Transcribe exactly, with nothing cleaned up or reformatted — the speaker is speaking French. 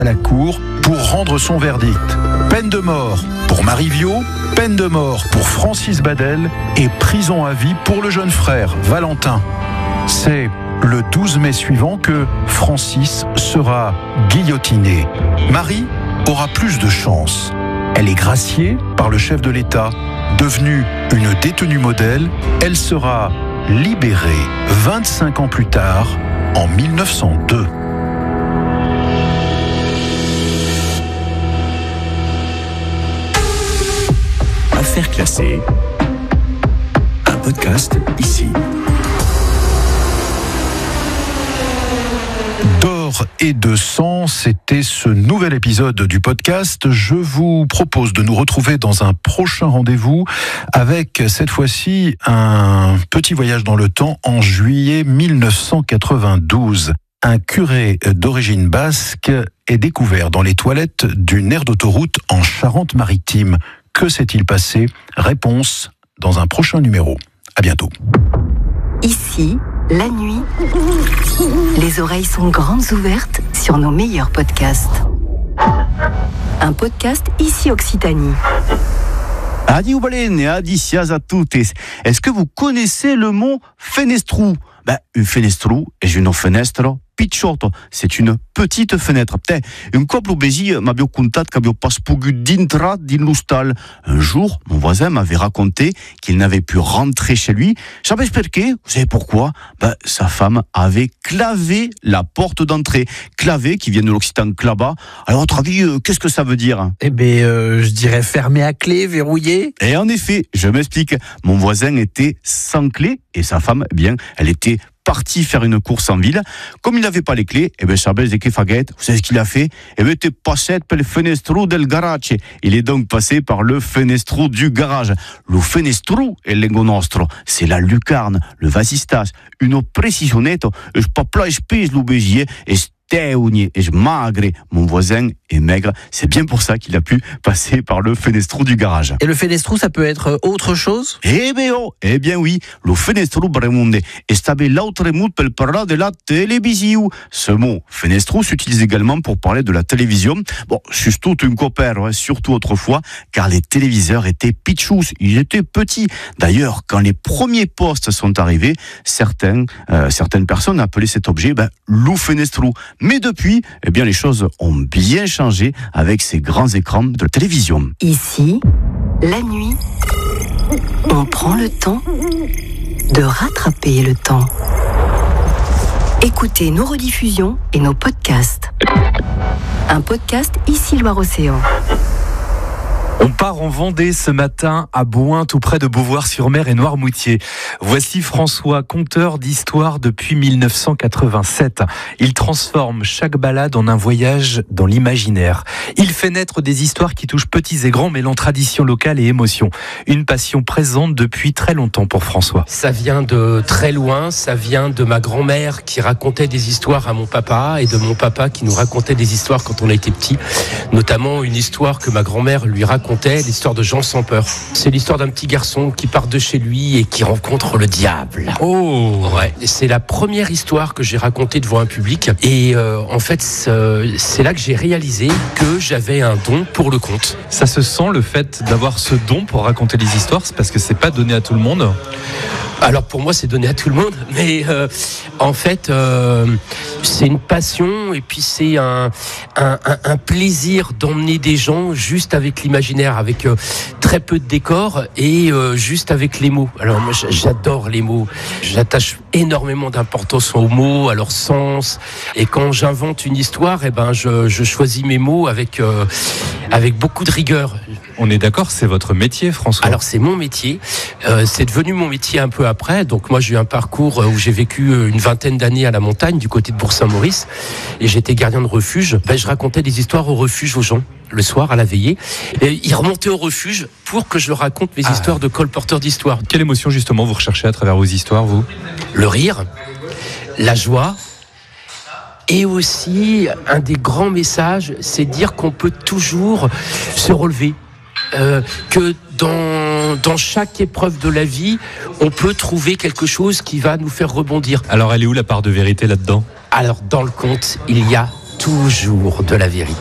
à la cour pour rendre son verdict. Peine de mort pour Marie Viau, peine de mort pour Francis Badel et prison à vie pour le jeune frère Valentin. C'est le douze mai suivant que Francis sera guillotiné. Marie aura plus de chance. Elle est graciée par le chef de l'État. Devenue une détenue modèle, elle sera libérée vingt-cinq ans plus tard, en mille neuf cent deux. Affaires classées. Un podcast ici. D'or et de sang, c'était ce nouvel épisode du podcast. Je vous propose de nous retrouver dans un prochain rendez-vous avec cette fois-ci un petit voyage dans le temps en juillet mille neuf cent quatre-vingt-douze. Un curé d'origine basque est découvert dans les toilettes d'une aire d'autoroute en Charente-Maritime. Que s'est-il passé ? Réponse dans un prochain numéro. À bientôt. Ici, la nuit, les oreilles sont grandes ouvertes sur nos meilleurs podcasts. Un podcast Ici Occitanie. Adi Ubalene, adicias a toutes. Est-ce que vous connaissez le mot fenestrou ? Ben, une fenestrou est une fenêtre picciotto, c'est une petite fenêtre. Peut-être un couple obési m'avait contato qu'avait pas pogu d'intra d'illustal. Un jour, mon voisin m'avait raconté qu'il n'avait pu rentrer chez lui. Savez pourquoi ? Vous savez pourquoi ? Ben, sa femme avait clavé la porte d'entrée. Clavé, qui vient de l'occitan clava. Alors, à votre avis, euh, qu'est-ce que ça veut dire ? Eh bien, euh, je dirais fermé à clé, verrouillé. Et en effet, je m'explique. Mon voisin était sans clé et sa femme, eh bien, elle était parti faire une course en ville. Comme il n'avait pas les clés, eh ben, Chabez de Kefaguette, vous savez ce qu'il a fait ? Eh ben, t'es passé per le fenestro del garage. Il est donc passé par le fenestro du garage. Le fenestro è lengo nostro. C'est la lucarne, le vasistas, une précisionette. Je pas plat, je pèse l'obégier, et et je magre. Mon voisin est maigre. C'est bien pour ça qu'il a pu passer par le fenestro du garage. Et le fenestrou, ça peut être autre chose ? Eh bien, oh, eh bien oui, le fenestro bremonde est stable l'autre mot pour parler de la télévision. Ce mot fenestro s'utilise également pour parler de la télévision. Bon, surtout une copain, hein, surtout autrefois, car les téléviseurs étaient pitchous, ils étaient petits. D'ailleurs, quand les premiers postes sont arrivés, certains, euh, certaines personnes appelaient cet objet ben, le fenestro. Mais depuis, eh bien, les choses ont bien changé avec ces grands écrans de télévision. Ici, la nuit, on prend le temps de rattraper le temps. Écoutez nos rediffusions et nos podcasts. Un podcast Ici Loire-Océan. On part en Vendée ce matin à Bouin, tout près de Beauvoir-sur-Mer et Noirmoutier. Voici François, conteur d'histoire depuis mille neuf cent quatre-vingt-sept. Il transforme chaque balade en un voyage dans l'imaginaire. Il fait naître des histoires qui touchent petits et grands, mêlant tradition locale et émotion. Une passion présente depuis très longtemps pour François. Ça vient de très loin, ça vient de ma grand-mère qui racontait des histoires à mon papa et de mon papa qui nous racontait des histoires quand on était petit. Notamment une histoire que ma grand-mère lui racontait, l'histoire de Jean sans peur. C'est l'histoire d'un petit garçon qui part de chez lui et qui rencontre le diable. Oh ouais. C'est la première histoire que j'ai racontée devant un public et euh, en fait c'est là que j'ai réalisé que j'avais un don pour le conte. Ça se sent, le fait d'avoir ce don pour raconter les histoires, c'est parce que c'est pas donné à tout le monde. Alors pour moi c'est donné à tout le monde, mais euh, en fait euh, c'est une passion et puis c'est un, un, un, un plaisir d'emmener des gens juste avec l'imaginaire, avec euh, très peu de décors et euh, juste avec les mots. Alors moi j'adore les mots, j'attache énormément d'importance aux mots, à leur sens, et quand j'invente une histoire, eh ben je, je choisis mes mots avec, euh, avec beaucoup de rigueur. On est d'accord, c'est votre métier, François. Alors c'est mon métier, euh, c'est devenu mon métier un peu après. Donc moi j'ai eu un parcours où j'ai vécu une vingtaine d'années à la montagne du côté de Bourg-Saint-Maurice et j'étais gardien de refuge. Ben, je racontais des histoires au refuge aux gens le soir à la veillée. Et ils remontaient au refuge pour que je leur raconte mes ah. histoires de colporteurs d'histoire. Quelle émotion justement vous recherchez à travers vos histoires, vous ? Le rire, la joie. Et aussi, un des grands messages, c'est dire qu'on peut toujours se relever. Euh, que dans, dans chaque épreuve de la vie, on peut trouver quelque chose qui va nous faire rebondir. Alors elle est où la part de vérité là-dedans ? Alors dans le conte, il y a toujours de la vérité.